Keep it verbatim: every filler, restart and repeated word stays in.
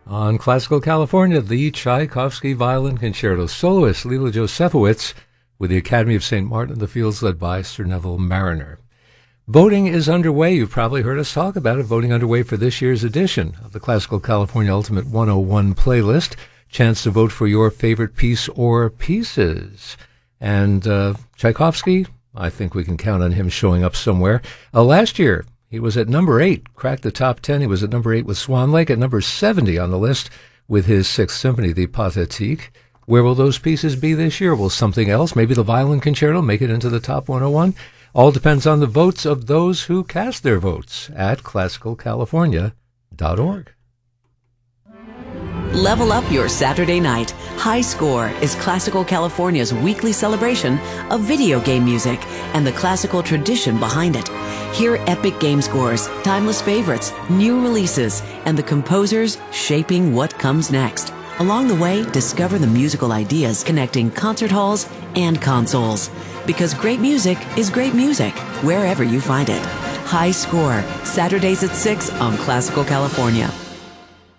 On Classical California, the Tchaikovsky Violin Concerto, soloist Lila Josefowitz with the Academy of Saint Martin in the Fields led by Sir Neville Mariner. Voting is underway. You've probably heard us talk about it. Voting underway for this year's edition of the Classical California Ultimate one oh one playlist. Chance to vote for your favorite piece or pieces. And uh, Tchaikovsky, I think we can count on him showing up somewhere. Uh, last year, he was at number eight, cracked the top ten. He was at number eight with Swan Lake, at number seventy on the list with his Sixth Symphony, the Pathétique. Where will those pieces be this year? Will something else, maybe the Violin Concerto, make it into the top one oh one? All depends on the votes of those who cast their votes at classical california dot org. Level up your Saturday night. High Score is Classical California's weekly celebration of video game music and the classical tradition behind it. Hear epic game scores, timeless favorites, new releases, and the composers shaping what comes next. Along the way, discover the musical ideas connecting concert halls and consoles. Because great music is great music, wherever you find it. High Score, Saturdays at six on Classical California.